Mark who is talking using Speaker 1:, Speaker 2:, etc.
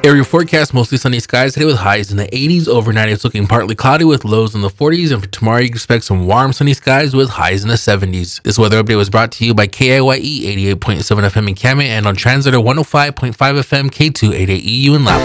Speaker 1: Area forecast, mostly sunny skies today with highs in the 80s. Overnight it's looking partly cloudy with lows in the 40s. And for tomorrow you can expect some warm sunny skies with highs in the 70s. This weather update was brought to you by KIYE 88.7 FM in Kamet and on Translator 105.5 FM K288EU in Lapland.